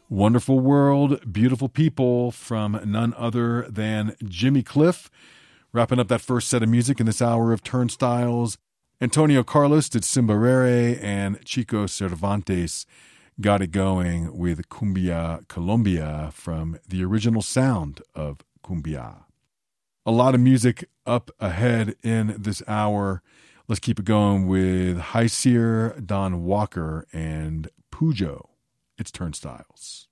Wonderful World, Beautiful People from none other than Jimmy Cliff. Wrapping up that first set of music in this hour of Turnstiles, Antonio Carlos did Cimbarere, and Chico Cervantes got it going with Cumbia Colombia from the original sound of Cumbia. A lot of music up ahead in this hour. Let's keep it going with Hysier, Don Walker, and Pujo. It's Turnstiles.